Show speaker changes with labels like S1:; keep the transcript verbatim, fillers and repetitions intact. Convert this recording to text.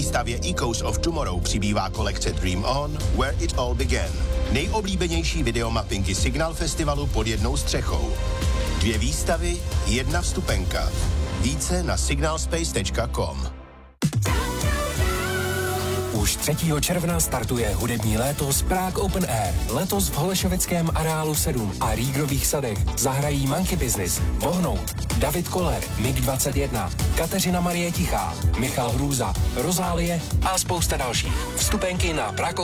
S1: výstavě Echoes of Tomorrow přibývá kolekce Dream On, Where It All Began. Nejoblíbenější videomappingy Signal Festivalu pod jednou střechou. Dvě výstavy, jedna vstupenka. Více na signalspace tečka com.
S2: Už třetího června startuje hudební léto z Prague Open Air. Letos v Holešovickém areálu sedm a Rígrových sadech zahrají Monkey Business, Vohnout, David Koller, Mig dvacet jedna, Kateřina Marie Tichá, Michal Hrůza, Rozálie a spousta dalších. Vstupenky na Prague